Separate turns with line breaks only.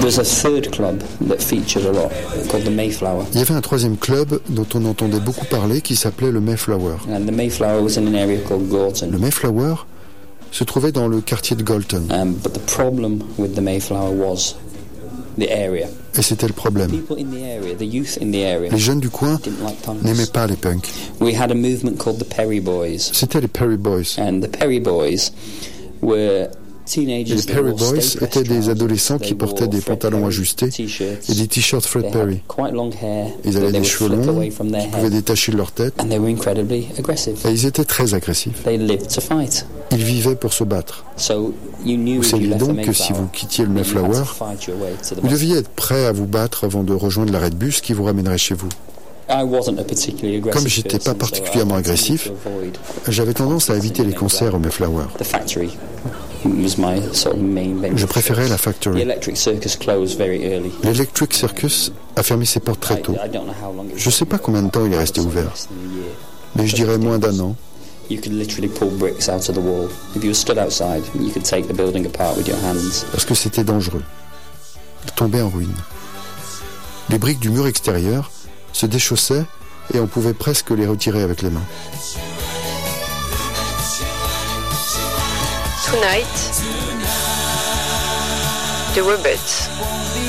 There's a third club that featured a lot, called the Mayflower.
Il y avait un troisième club dont on entendait beaucoup parler qui s'appelait le Mayflower.
And the Mayflower was in an area called Gorton.
Le Mayflower se trouvait dans le quartier de Galton.
But the problem with the Mayflower was the area.
Et c'était le problème.
People in the area, the youth in the area,
Les jeunes du coin
didn't like punks.
n'aimaient pas les punks.
We had a movement called the Perry Boys.
C'était les Perry Boys.
And the Perry Boys were teenagers.
Et les Perry Boys étaient des adolescents qui portaient des pantalons ajustés et des t-shirts Fred Perry. Ils avaient des cheveux longs qui pouvaient détacher de leur tête. Et ils étaient très agressifs. Ils vivaient pour se battre. Vous saviez donc que si vous quittiez le Mayflower, vous deviez être prêt à vous battre avant de rejoindre l'arrêt de bus qui vous ramènerait chez vous. Comme j'étais pas particulièrement agressif, j'avais tendance à éviter les concerts au Mayflower. Je préférais la Factory. L'Electric Circus a fermé ses portes très tôt. Je ne sais pas combien de temps il est resté ouvert, mais je dirais moins d'un an. Parce que c'était dangereux. Il tombait en ruine. Les briques du mur extérieur se déchaussaient et on pouvait presque les retirer avec les mains.
Tonight, The Robots.